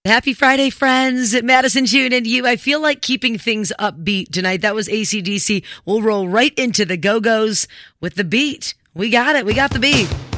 Happy Friday, friends. Madison, June, and you. I feel like keeping things upbeat tonight. That was AC/DC. We'll roll right into the Go-Go's with the beat. We got it. We got the beat.